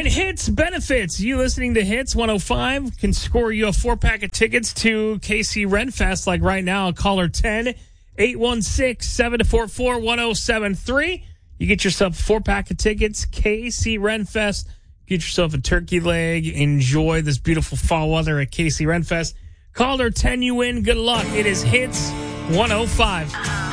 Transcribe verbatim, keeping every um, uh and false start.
And Hits Benefits. You listening to Hits one oh five can score you a four-pack of tickets to K C Renfest. Like right now, caller ten, eight one six, seven four four, one oh seven three. You get yourself a four-pack of tickets, K C Renfest. Get yourself a turkey leg. Enjoy this beautiful fall weather at K C Renfest. Caller ten, you win. Good luck. It is Hits one oh five.